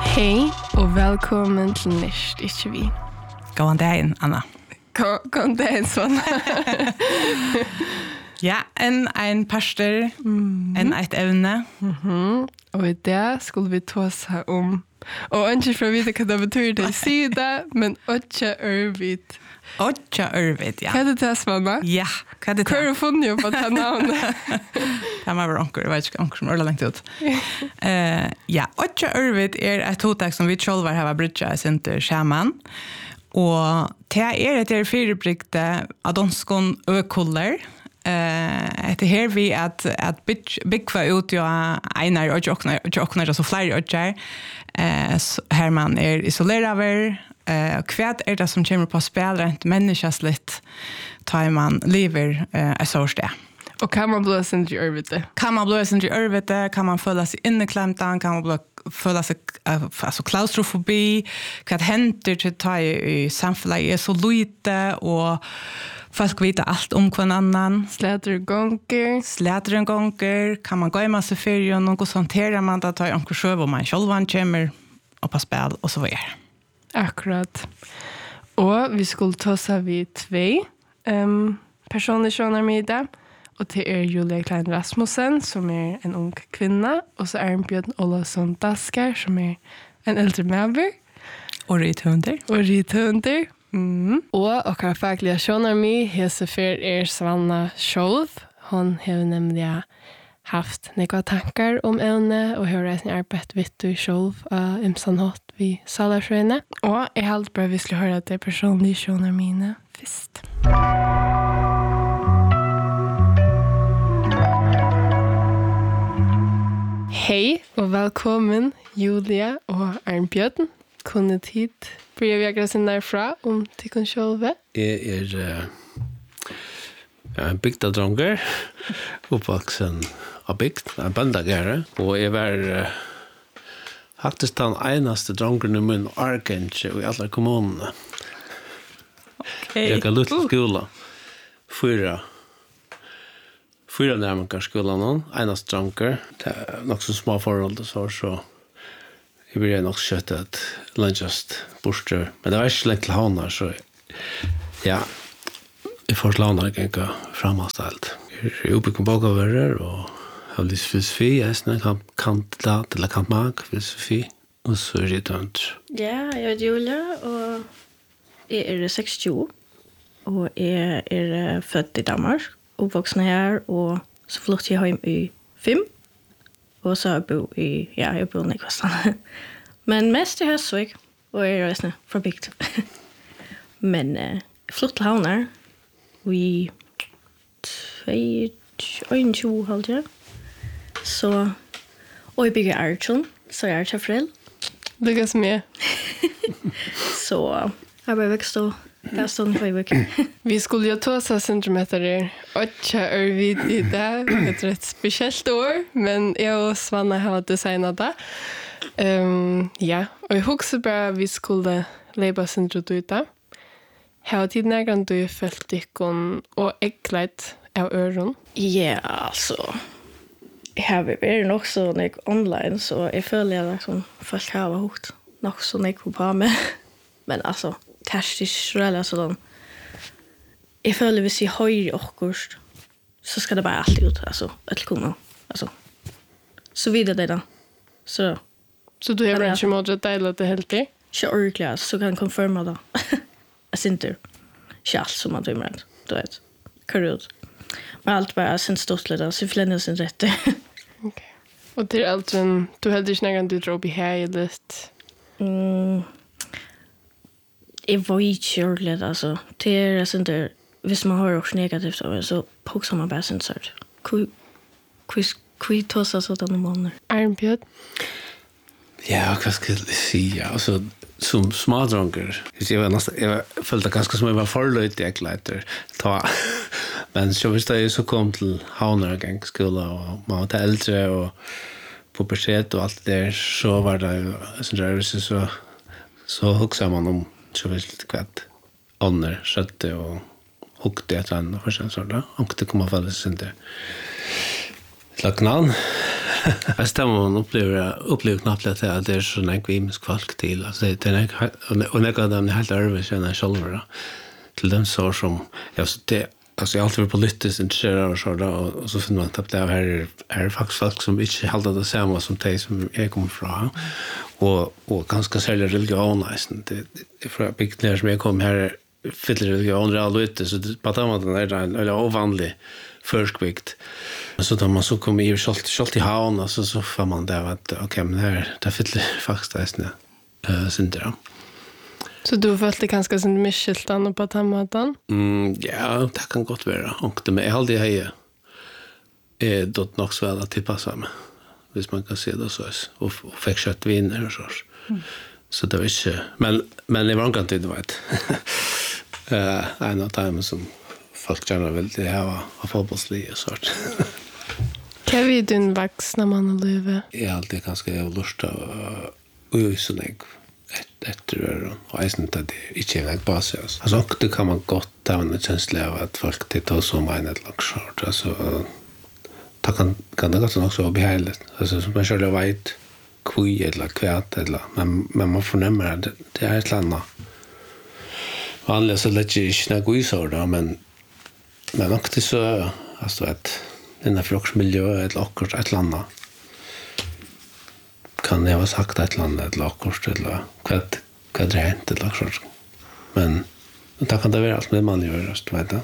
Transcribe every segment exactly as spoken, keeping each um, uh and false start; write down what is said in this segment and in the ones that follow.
Hej och välkommen till Nist, inte vi. God dag, Anna. God dag, Svanna. Ja, en en pastor, mm. en ett evne. Mhm. Och i det skulle vi ta oss här om. Och inte för att veta vad det betyder i sida, men också örvigt. Otja örvigt, ja. Vad är det där, Svanna? Ja, vad är det? Hva har du funnet jo på det navnet? Det var onker, jeg vet ikke, onker som øyla lengt ut. uh, ja, Otja örvigt er et hotak som vi själva har brytja i sinter skjermen. Og det er et er firebrikte av donskon økoller. Uh, etter her vi at, at byggva ut jo einar og joknar, altså flere ødjar. Uh, her man er isoleraver. Uh, kvad er det som kommer på spel rent menneskes litt tar man lever uh, et sånt sted. Och kan man bli sin i örvite? Kan man bli sin i örvite? Kan man føle seg inneklemtan? Kan man bli, føle seg uh, altså klaustrofobi? Hva händer til ta i, i samfunnet er så lite og folk vet allt om hver annan. Släter gånger. Släter en gånger. Kan man gå i masse ferie og noe sånt hanterer man det tar anker sjøv og man selv kommer og på spil og så videre. Akkurat. Og vi skulle ta seg vid två um, personer som er med i det. Og det er Julia Klein Rasmussen, som er en ung kvinna. Og så er en Bjørn Olavsson Daskar, som er en eldre medver. Og rithønder. Og rithønder. Mm. Og akkurat faglige personer med hesefer er Svanna Skjolv. Hon har nemlig haft några tankar om evne og har reisen arbeidt vitt og Skjolv av uh, Imsan Hot vi Salarsjøene. Og jeg har alt bare vi skulle høre at det er personlige personer mine først. Hej och välkommen Julia och Arnbjørn. Kunne tid börja vi agera sin därifrån om till kun själva? Jag är uh, en bygda dronker, uppvuxen av bygd, en bandagare, och jag var uh, faktiskt den enaste dronkern i min arkens i alla kommunerna. Okay. Jag har lite skola, fyra Fyra närmare skolan någon, enaste dronker. Det är nog så små förhåll så så jag blir nog kött att lunchast borster. Men det var inte längt till hanar så ja. Jag får landa gänga framåt allt. Jag är uppe på bakaverer och har lite filosofi, jag är kan kandidat eller kantmag filosofi och så är det tönt. Ja, jag är Julia och jag är sextio och jag är född i Danmark. Uppvuxen här och så flyttade jag hem i fem och så har jag bott i, ja, jag bor i Kostan. Men mest i Hösvik och jag är resten från bygd. Men eh, jag flyttade havnar i tjugo halvt år. Så, och jag bygger Archon, så jag är tjafrell. Lyckas med. Så jag bara växt och jag stod för i Vi skulle ju ta oss syndrometer och är vid i det. Det är ett speciellt år, men jag och Svanna har designat det. Um, ja, och jag också bara vi skulle leva syndrometer. Har tid när du följt ikon och ägglet av öron? Ja, alltså. Jag har varit också när online så jag följer liksom folk har hot nog så när på mig. Men alltså tastisk eller sådant. Jag följer vi ser höj och kurs så ska det bara alltid ut alltså att komma alltså så vidare det då. Så så du har väl inte mått att dela det helt det? Så ordentligt så kan konfirmera då. Jag synter. Schalt som man drömmer. Du vet. Kurut. Men allt bara sen stort lite så förländer sin rätt. Okej. Och det är allt en du hade ju snägan du drog i här lite. Mm. Jag var ju körligt alltså. Det är sånt där hvis man har också negativt så så puxar man bara sen så. Ku ku ku tossa så där någon. Arnbjørn. Ja, vad ska jag säga? Alltså som smådronker. Jag var nästan jag följde ganska som jag var förlöjt i äggläter. Ta men så visst jag så kom till Havnargång skola och man var äldre och på pubertet och allt det så var det så där så så huxar man om så visst kvart annor skötte och hukte ett annat för sen så där och det kommer falla sen det lagnan Jag stämmer man upplever upplever knappt att det är så en kvinnsk folk till alltså det är och när jag dem helt över känna själva till dem så som jag så det alltså jag alltid politiskt intresserad och så där och så finner man att det här är faktiskt folk som inte håller det samma som de som jag kommer från och och ganska sällan religion det det för att bygga ner som jag kom här fyller religion realute så på att man är en eller ovanlig förskvikt. Så då man så kommer i skalt skalt i havn och så så får man där att okej okay, men här där fyller faktiskt det eh syndrom. Så du följde ganska sin mischeltan på tamatan? Mm ja, det kan gott vara. Och det med all det här är dot nog så att tillpassa mig. Hvis man kan se det så och fick kött vinner och så. Mm. Så det var inte men men det var inte det vet. Eh en av dem som folk gärna vill det här av fotbollslig och sånt. Kan vi din vuxna man och leva? Jag är alltid ganska lust av ösning efter det och jag syns att det inte är något basis. Alltså det kan man gott ta en känsla av att folk tittar så med ett laxort. Alltså det kan, kan det gott också vara behärligt. Alltså som man själv vet kvui eller kvät eller men, men man förnämmer att det är ett land. Vanligen så lägger jag inte några isår men men också så alltså att den här flocksmiljö är ett akkurat ett land. Kan jag ha sagt ett land ett akkurat eller kvät kvät det hänt ett akkurat. Men då kan det vara allt med man gör just vet du.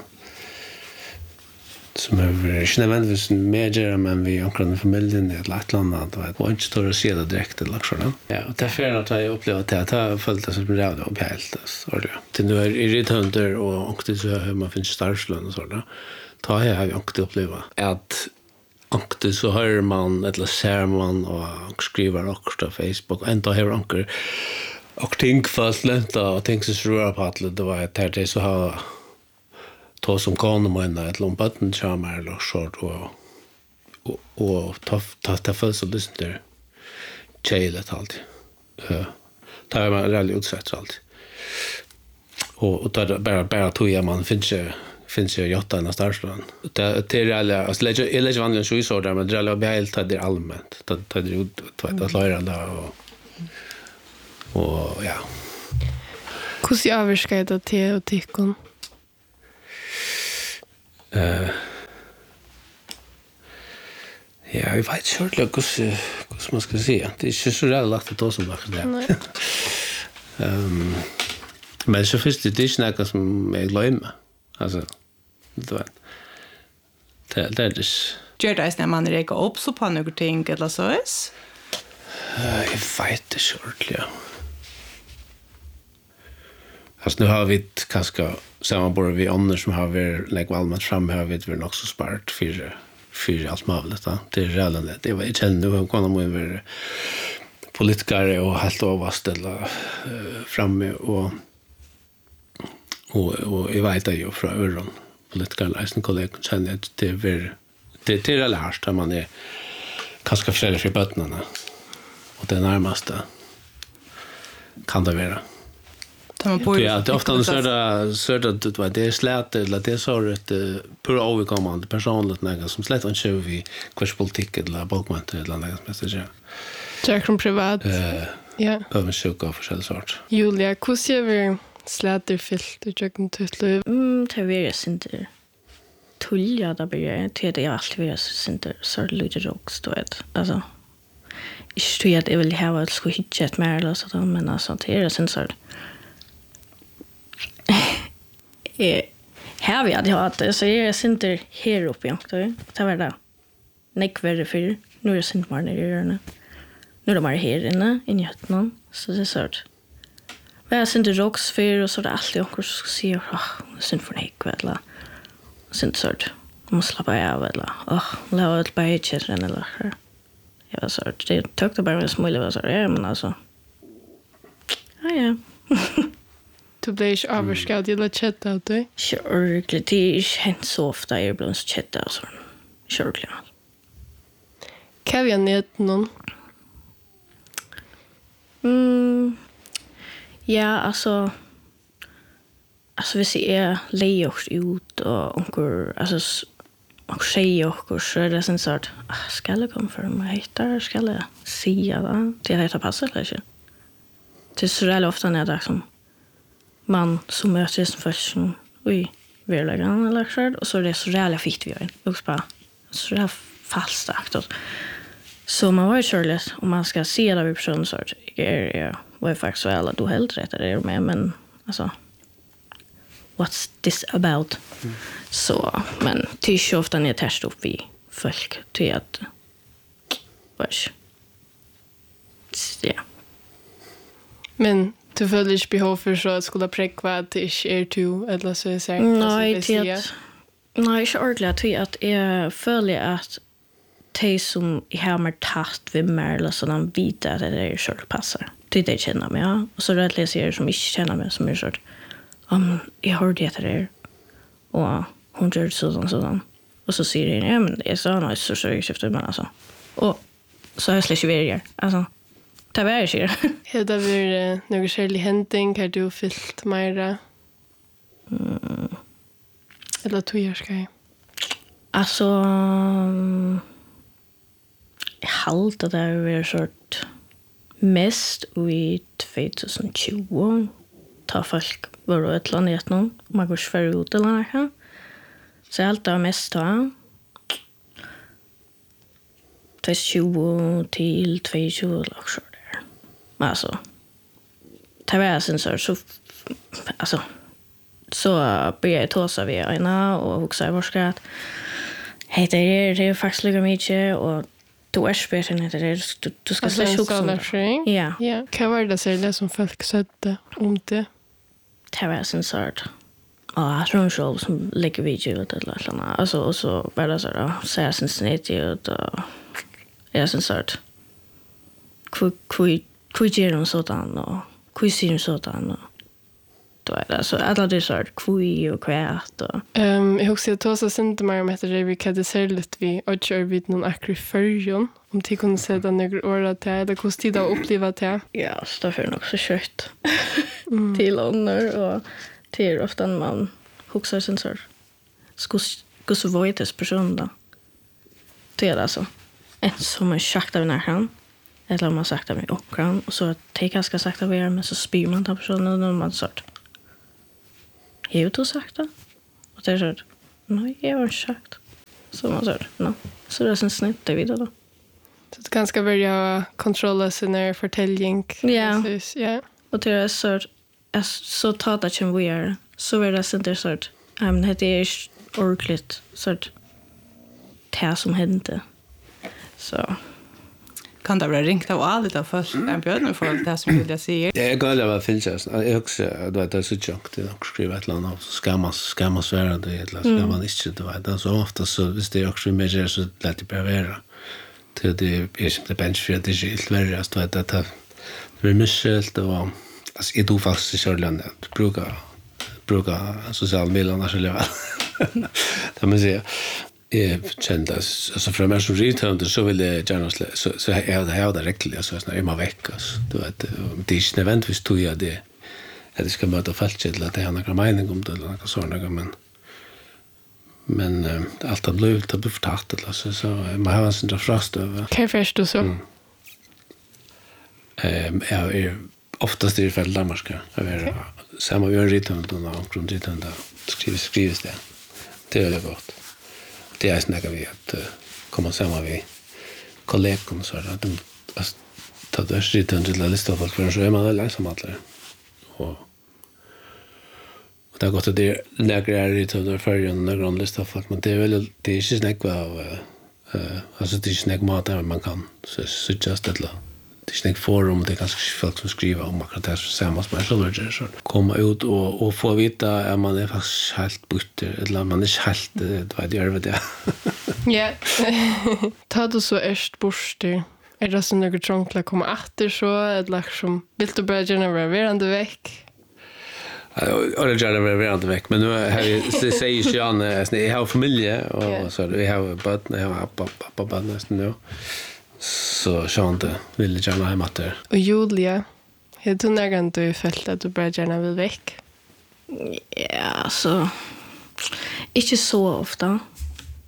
Som är inte nödvändigtvis mer men vi omkring familjen i ett lätt land vet och inte står och ser det direkt eller så. Ja, och därför är att jag upplever att jag har följt det som radio och helt så det. Det nu är i ridhunter och och det så hur man finns starslön och så där. Ta jag har också uppleva att och det så hör man eller ser man och skriver också på Facebook och ändå har onkel och tänk fast lätt och tänk så rör på att det var att det så har ta som kan man ett lombatten charmer eller short och och och ta ta ta för så lyssna där chailet allt eh tar man rally utsätt allt och och tar bara bara tog jag man finns ju finns ju jotta i startslån det det är alla alltså lägger eller vanligen så så där men det är helt det allmänt ta ta det ut vet att lära det och och ja hur ser överskrider till och tyckon Eh ja, jag vet short look hur hur man ska säga. Det är ju så där lätt att ta som bara det. Ehm men så finns det det snacka som jag glömmer. Alltså det vet. Det det är det. Gör det när man räcker upp så på några ting eller så är. Eh jag vet det short ja. Alltså nu har vi kanske samarbete vi andra som har vi lägga allmänt fram här vet vi också spart för för allt möjligt då. Det är redan det var inte nu kan man vara politiker och helt överställa framme och och och jag vet ju från öron politiker läsning kollegor känner att det är det är det här där man är kanske föräldrar för barnen och det närmaste kan det vara. Ja, det är ofta så där så där det var det slät eller det så att på överkommande personligt något som slät inte kör vi kurspolitik eller bakmant eller något som så. Jag kan privat. Eh ja. Över sjuka för själv sort. Julia, hur ser vi släter fyllt och jag kan tutla. Mm, det är ju inte tulja där blir det det är allt vi är inte så lite också då ett. Alltså inte tror jag att jag vill ha ett skulle hitta ett mer eller så då men alltså det är sen så eh här vi hade haft så är det center här uppe i också. Det var det. Nick värre för nu är det sent mer nere nu. Nu är det mer här inne i Göteborg så det är sårt. Vad är det rocks för och så det alltid också ska se åh synd för Nick väl. Synd sårt. Måste släppa av eller åh låt det bara inte rena eller. Jag var sårt. Det tyckte bara en smål var så ja men alltså. Ja ja. Du blir ikke avskädd eller chatta av dig? Sure, det är inte hänt så ofta jag blir chatta och så. Sure. Kan vi ha nöt någon? Mm. Ja, alltså alltså vi ser layout ut och onkel alltså man säger också så är det sen så att ska det komma för mig där ska det säga va det heter passa eller inte det är så jävla ofta när det som man som möter sin första oj verkligen eller så och så är det så jävla fikt vi gör också bara så det är fast aktor så man var ju körligt om man ska se det vid personen så att är är vad faktiskt så alla då helt rätt är det med men alltså what's this about mm. så men det är ju ofta när jag testar upp vi folk till att vash ja men du följer inte behov för så att skulle präkva att det inte är du eller så jag säger nej till att nej inte ordentligt till att jag följer att de som har mer tatt vid mer eller sådana vita att det är själv passar det det känner mig ja och så rätt läser jag som inte känner mig som är så om jag hörde det där och hon gör sådant sådant och så säger jag ja men det är så nice så så jag skiftar men alltså och så jag släcker vidare alltså det var ju hur det blir några skälig händing har du fyllt mera mm. eller två år ska jag alltså jag halt att det är sort mest i tjugo tjugo ta folk var ett land ett någon man går för ut eller något så allt är mest då tjugo till tjugo också där men alltså det var sen så så alltså så började jag tåsa vid ena och också i varskat hej det är det är faktiskt lika mycket och du är speten det är du, du ska släcka också ja ja kan vara det så det som folk sötte om det det var sen sort ja jag tror själv som lägger video ut eller något alltså och så bara så då så är sen snitt ut och ja sen sort ku ku ku gör sådant och ku ser sådant då är det så alla det sort ku och kvart och ehm jag också ta så sent mer med det vi kan det se lite vi och kör vid någon akriförjon om det kunde se den några år att det kostar det att uppleva det ja så därför är också kött mm. till honor och till ofta man huxar sin sort skus skus voides person då det är alltså ett som är schakt av när han eller om man sagt av mig och kan och så att det ganska sagt av er men så spyr man ta personen och man sort jag har ju sagt det och det är så nej jag har inte sagt så man sort no. så det är sen snitt det vidare då så det ganska börja kontrollera sin är förtäljning ja ja och det är så att så tar det som vi är så är det sen det sort um, det är ordentligt sort det som hände så kan det vara ringt av alla det först en björn för det som vill jag säga ja jag går över filjas jag också då det är så tjockt det också skriva ett land så ska man ska man svära det eller ska man inte det var så ofta så visst det också mer så lätt det behöver till det är inte bench för det är helt värre så att det blir mycket och alltså är du fast i Sörland att bruka bruka sociala medier så lever det man säger jag kände alltså för mig som retail så vill jag gärna så så jag det har det räckligt så när jag var veck alltså då att det är inte nödvändigtvis tog jag det att det ska möta fältet till att det har några mening om det eller något sådant men men allt har blivit det blir förtatt alltså så man har en sån där frost över kan först du så ehm jag är oftast i fall Danmark jag är samma vi har retail då någon grund retail där skriver skrivs det det är det gott det är snacka vi att uh, komma samman vi kollegor så att de att ta det shit under la lista folk för så är man långsam alla och och det har gått att det några är det under för en några lista folk men det är väl det är inte snacka av eh alltså det är snacka mat där man kan så så just det det är snacka forum det kanske folk som skriver om akkurat det samma som är så komma ut och och få veta om man är faktiskt helt butter eller man är helt det vad det gör det ja ta du så erst borster är det så några tronkla komma efter så eller som vill du börja generera verande veck och det gör det verande veck men nu har det säger ju Jan jag har familj och så vi har barn jag har pappa barn nästan nu så sjönte vill gärna hem att där. Och Julia, hur du när du fällt att du bara gärna vill väck? Ja, så inte så ofta.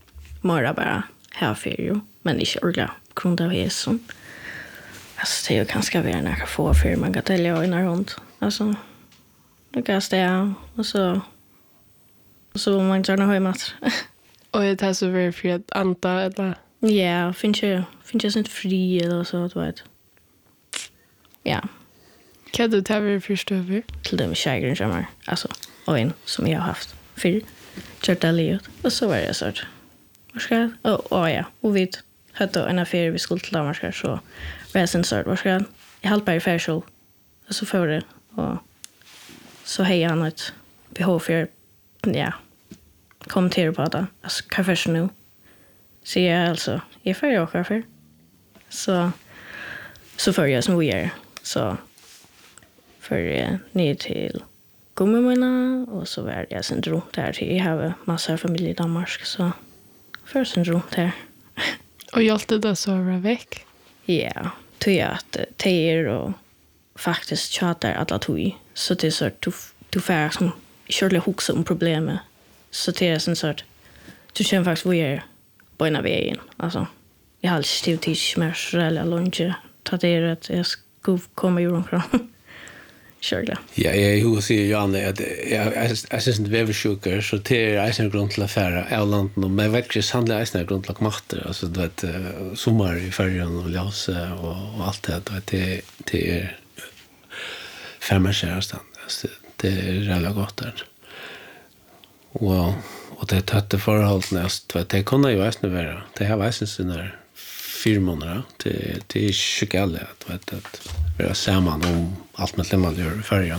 mora bara här för ju, men inte ordla grund av häson. Alltså det är ju ganska väl när jag får för man kan tälja in runt. Alltså det kan stå och så och så var man gärna ha mat. Och det är så väldigt för att anta eller Ja, finns ju finns ju sånt fri eller så att vet. Ja. kan du ta över först över? Till dem tjejer som är alltså och en som jag har haft för Chartaliot och så var det så att vad ska och oh, ja och vi hade en affär vi skulle till Danmark så var sen så vad ska jag hjälpa i facial och så för det och så hej han ett behov för ja kommentera på det alltså kaffe nu så jag alltså jag får ju kaffe så så för jag som vi är så för uh, ner till gummimina och så var jag sen runt där till jag har massa familj i Danmark så för sen runt där. Och jag alltid det så var veck. Ja, tror jag att tejer och faktiskt chatar alla tog så det är så att du du får som körle huxa om problemet så det är sen så att du känner faktiskt vad är på en vägen alltså jag har alltid tidigt mer eller lunch ta det att jag ska komma ju runt Kjørle. Ja, jeg har sier Janne at jeg, jeg, jeg synes ikke veversjuker, så det er eisen grunn til affære av landet, men jeg vet ikke handler eisen grunn til makter, altså du vet, sommer i fergen og ljøse og, og alt det, du vet, det, det er femmerskjærestand, altså det er veldig godt der. Og, og det er tøtte forholdene, du vet, det kunne jo eisen være, det har eisen sin der fyra månader det det är ju galet att vet att vi är samman om allt med lämnar gör i färjan.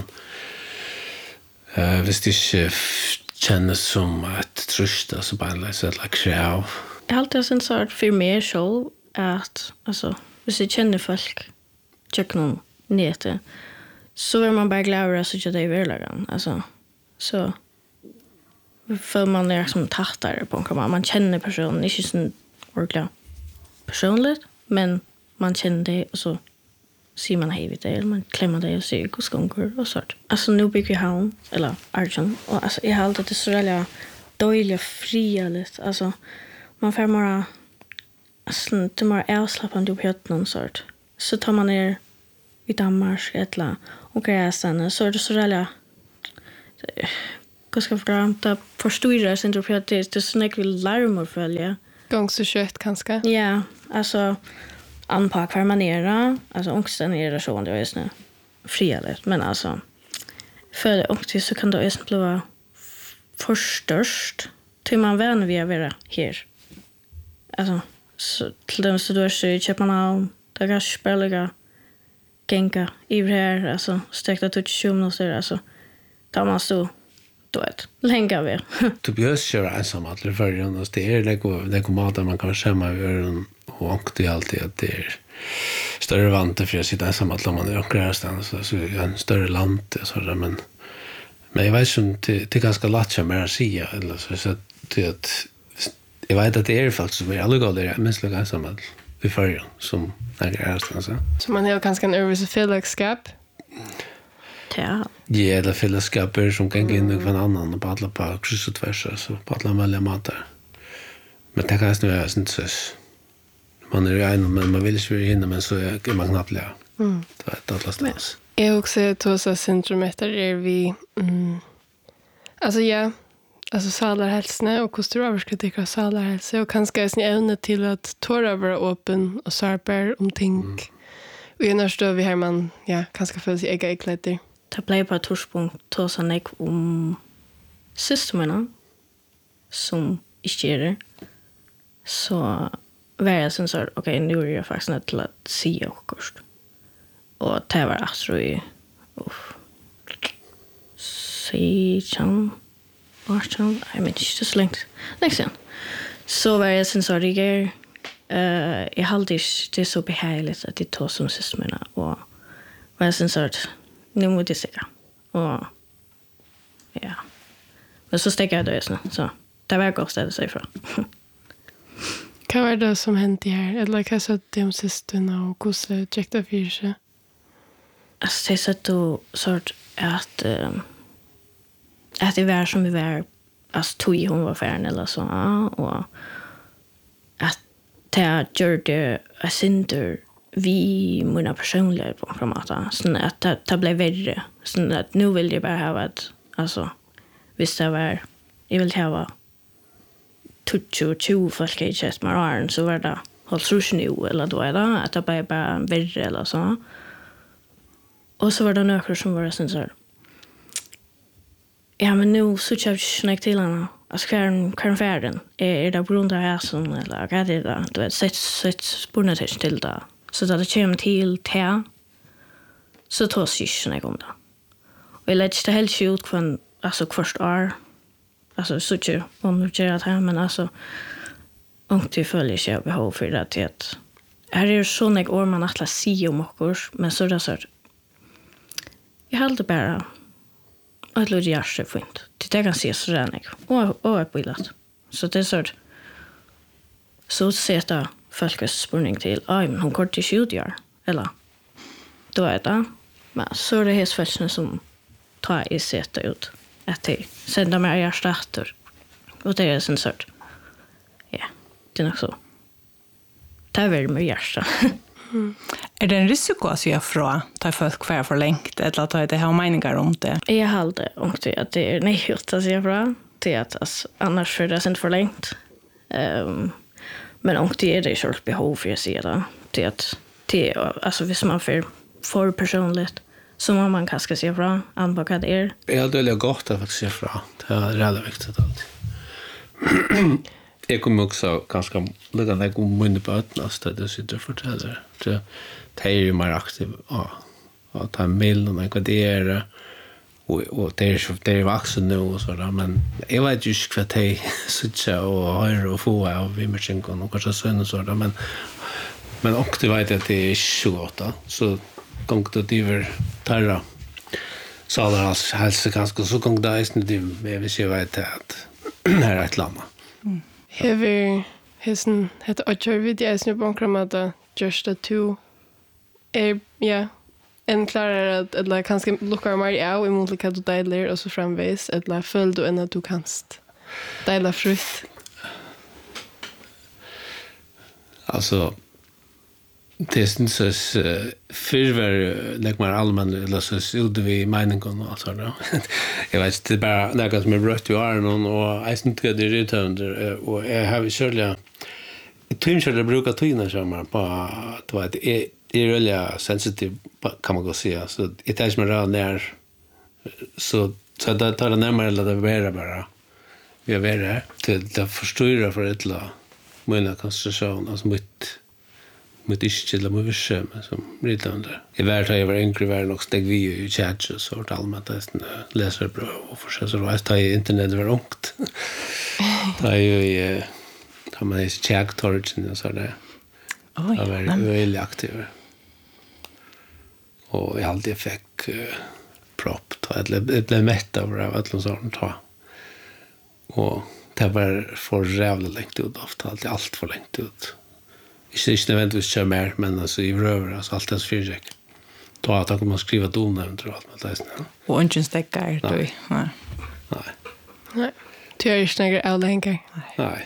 Eh visst det känns som att trusta så bara läsa ett like show. Jag har alltid en sort för mer show att alltså hvis jag känner folk check någon nete så vill man bara glada så att det är verkligen alltså så för man är som tattare på en man känner personen inte så ordentligt personligt, men man känner det och så ser man hej vid det, eller man klämmer det och säger god skonkur och sånt. Alltså nu bygger vi havn, eller Arjun, och alltså jag har alltid det så väldigt dåliga fria lite, alltså man får bara alltså det mer avslappnande upp helt någon sort. Så tar man ner i Danmark eller och gräsen så är det så väldigt vad ska jag förklara, förstår sen tror jag att det är så mycket vi larmar följa. Gång så kött kanske. Ja, alltså anpack hur man är, alltså ångsten är det så det är snö. Frialet, men alltså för det och så kan det ju bli förstörst till man vän vi är vara här. Alltså så till dem så då så köper man av det kan spela gänga i här alltså stäckta touchum och så alltså tar man så då vet länge vi. Du behöver köra ensam att det förrän och det är det det kommer att man kan skämma över och det är alltid att det är större vante för att sitta ensam att man är och grästan så så en större land så där men men jag vet som det det ganska lätt att mer säga eller så så det att jag vet att det är faktiskt så vi alla går där men så ensam att vi förrän som är grästan så Så man har ganska en övrigt fällskap. Ja. Ja, det fällskaper som kan gå in i en annan och på alla på kryss och tvärs så på alla möjliga matar. Men det kan ju vara sånt så man är ju en men man vill ju hinna men så är man knappt lära. Mm. Det är ett alla stans. Jag också tosa syndromet där är vi mm, alltså ja, alltså salarhälsne och kostråver ska tycka salarhälsa och kanske är ävne till att tåra vara öppen och sarper om ting. Mm. Och jag förstår vi här man ja, kanske för sig ega eklätter. Det blev på torspunkt tosa nek om systemerna som inte är det. Så var jag sen så okej, okay, nu är jag faktiskt nöjd till att se och kost. Och det var astro i uff. Sejtjan Artan, jag vet inte så länge. Länge sen. Så var jag sen så rigger eh jag hade det är så behagligt att det tar som systemerna och var jag sen så att nu måste jag säga. Och ja. Men så stäcker jag det så så. Det var gott att säga för. Vad var det som hände här? Eller vad sa det om systerna och hur så checkade för sig? Alltså det så då sort att um, att det var som vi var alltså tog hon var färn eller så och att det gör det jag synder vi mina personliga på mata så att det, det blev värre så att nu vill jag bara ha ett alltså visst det var jag vill ha tjugo tjugo folk i chest maran så var det hålls ruschen ju eller då är det att det bara bara värre eller så och så var det några som var sen så ja men nu så jag snack till henne alltså kan kan färden är det på grund av häsen eller vad är det då vet sätt sätt spårna till det så då det kommer till te så tar sig snack om det och jag lägger det helt ut från alltså först år alltså så ju om du gör det här men alltså om du följer sig behov för det att här är så när år man att se om och men så där så jag håller bara att låta jag se fint det där kan se så där nej och och på det så det så så sätta folks spurning till aj men hon kort till tjugo år eller då är det men så är det helt fältna som tar i sätta ut att det sända mig jag startar och det är sen sort ja det är nog så det är väl med hjärta mm. Är det en risiko att säga fra ta folk kvar för längt eller att det har meningar om det jag håller om det att det är nej att säga fra det att alltså, annars för det inte för längt um, men om det är det själv behov för att se det det att det alltså hvis man för för personligt så må man kanske se fra anbaka det är ja det är gott att se fra det är rätt viktigt allt jag kommer också ganska lägga mig om mun på ötnast det sitter fortäller det det är ju mer aktiv ja att ta mail och vad det är och och det är så det är vuxen nu och så där men jag vet ju inte vad det så så och höra och få av vi machine kan och kanske så och så där men men och det vet att det är så gott så gång det diver tarra så alltså hälsa ganska så gång det är det vi vill se vad det här är ett land. Hever hesen het otcher vid jag snur bankramata just the two er ja en klarar att eller kanske lookar mer out i multipla du delar och så framvis eller följ du än att du kanst dela frukt alltså det syns uh, förver lägg mer allmän eller så gjorde vi meningen och så där. Jag vet det bara något som är rött ju är någon och jag syns det det är under och jag har själva tunch det brukar tyna sommar på att vad det är är väldigt sensitiv kan man gå säga så det är som är när så så det tar det närmare eller det vara bara vi är vara till det förstöra för ett la mina konstruktion alltså mitt mitt inte eller med visse som ridande i världen jag var enkelt var nog steg vi i chat så vart allmänt att läsa bra och försöka så att ta internet var långt det är ju tar man i chat torchen och så där oj jag var väldigt aktiv och jag alltid fick uh, prop ta ett det blev mätt av det att sånt ta och det var för jävla längt ut ofta allt allt för längt ut inte inte nödvändigtvis kör mer men alltså i röver alltså allt ens fyrjäck då att man skriva domnämnd och allt med det och inte stäckar då nej nej nej tyr snäger alla hänkar nej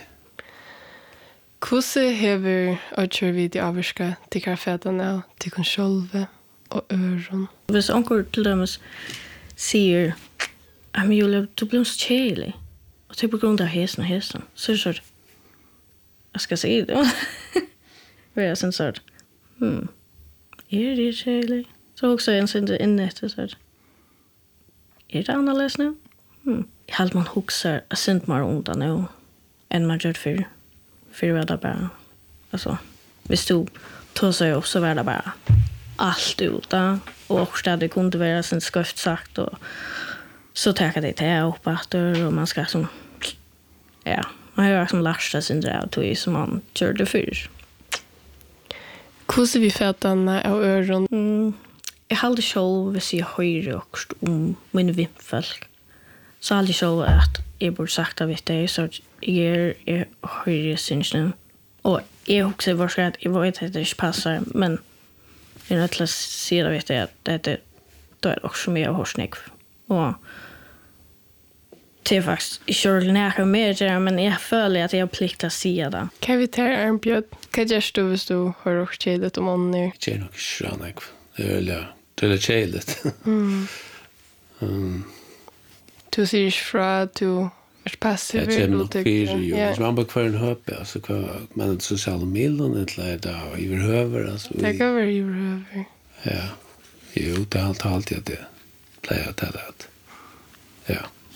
kusse hever otcher vid i avska till kaféerna till konsolve och öron hvis onkel till dem säger I'm Julia du blir så chilly och det på grund av hästen och hästen så så jag ska säga det vad är sen så hmm är det chilly så också en sen inne så så är det annorlunda nu hmm halt man huxar a sent mer undan nu än man gör för för vad det bara alltså hvis du tar sig upp så var det bara allt ut då och det kunde vara sen skrift sagt och så tar det till upp efter och man ska som ja man har som lasta sin dra till som man gör det för kusse vi fätarna av öron mm jag hade själv vis jag höjer också om min vimpfolk så hade jag att jag borde sagt av det så jag är höjer syns nu och jag också var så att jag vet att det inte passar men jag är att se det vet jag att det då är också mer horsnick och det är faktiskt inte ordinärt mer, men jag följer att jag har plikt att säga det. Kan vi ta Arnbjörn? Vad gör du hvis du har råkt tjeligt om ånden? Det är nog inte så mycket. Det är väl det är tjeligt. Mm. Mm. Du ser inte fra att du är passiv. Jag känner nog fyra ju. Så man bara kvar en höp, alltså kvar man är sociala medlen eller där och överhöver alltså. Det kan vara överhöver. Ja. Jo, det är allt alltid det. Plejer att det ja.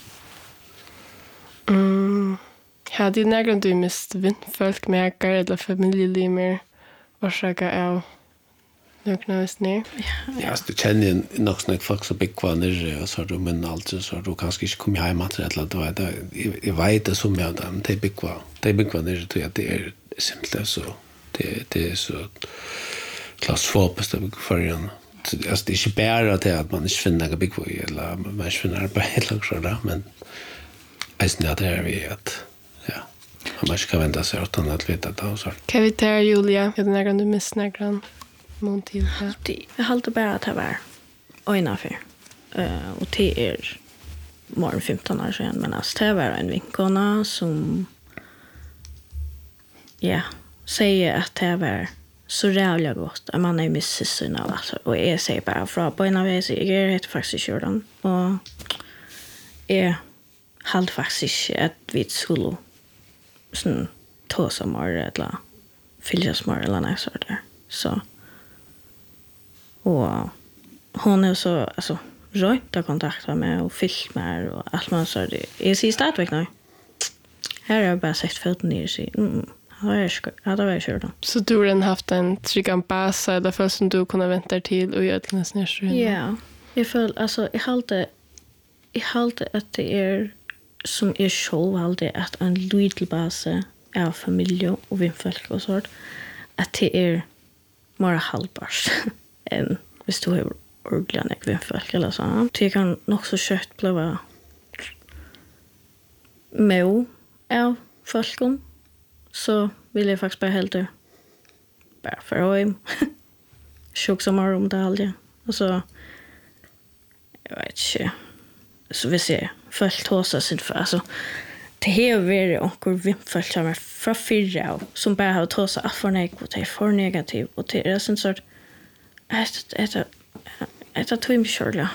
Mm. Hade du någon du mist vindfolk mäkar eller familjelimer orsaka av någon av oss ner? Ja, alltså du känner ju nog sådana folk som byggvar nere och så har du men alltså så har du kanske inte kommit hem att rätt att vara där. Jag vet det som jag dem, det byggvar. Det byggvar nere tror jag det är simpelt så. Det det är så klassfobiskt det för igen. Alltså det är inte bara det att man inte finner några byggvar eller man inte finner arbete eller så där, men Eisen ja, det är vi att ja, man ska vända sig utan att veta det och så. Kan vi ta Julia? Är det någon du missnägran mot till det? Jag håller bara att det var öjna för. Uh, och det är morgon femton år sedan, men alltså det var en vinkona som ja, säger att det var så rävliga gott att man är misssyssen av alltså. Och jag säger bara från på en av er, jag heter faktiskt Jordan och jag halt faktiskt att vi skulle sån ta som är eller fylla smör eller något så där. Så och hon är så alltså rönt att kontakta med och filmar och allt man så det. Jag ser startväg nu. Här har jag bara sett fötterna ner sig. Mm. Ja, jag ska ja, det var jag då. Så du har haft en trygg bas eller för som du kunde vänta till och göra till nästa ja, jag föll alltså jag halte jag halte att det är som är själv halte att en liten bas av familj och vänfolk och sånt att det är mer halvbart än hvis du har ordentliga vänfolk eller så. Det kan nog så kött bli med av folken. Så vill jag faktiskt bara helt det. Bara för att sjuk som har om det aldrig. Och så jag vet inte. Så vi ser folk hos oss inför alltså det här är onkel vimfall som är från fyra som bara har tagit sig för negativt och det är för negativt och det är sån sort ett ett ett ett twim shortla.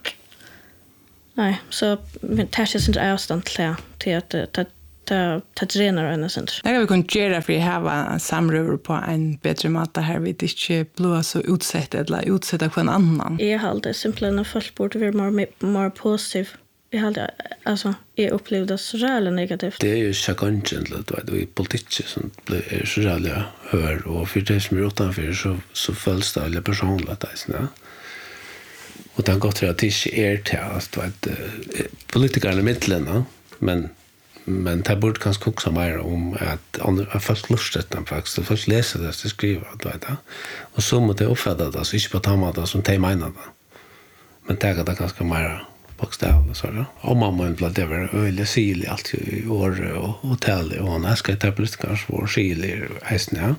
Nej, så men tärs är inte avstånd till till att ta ta ta tränar en sånt. Det kan vi kunna göra för att ha samröver på en bättre matta här vi inte blir så utsatt eller utsatta för en annan. Jag har det simpelt när folk borde vara mer mer positiv. Jag hade alltså jag upplevde så jävla negativt. Det är ju chakanchen då då i politik som blir så jävla hör och för det som är utanför så så följs det alla personligt där så. Och det har gått att det är till att politikerna i mitten men men det borde kanske också mer om att andra folk lustar den faktiskt att folk läser det det skriver att vet jag och så måste jag uppfatta det så inte på tamata som de menar det men det är det ganska mer bokstavligt så där om man man blir det var öle sil allt i år och hotell och han ska ta plus kanske vår sil i Eisne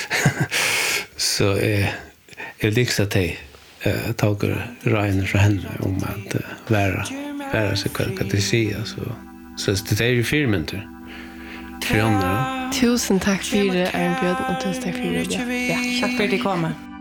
så eh är det extra te eh tager Ryan för henne om att vara vara så kan det se så så det är ju filmen då. Tre andra. Tusen tack för det, Arnbjörn, och tusen tack för det. Ja, tack för att du kom.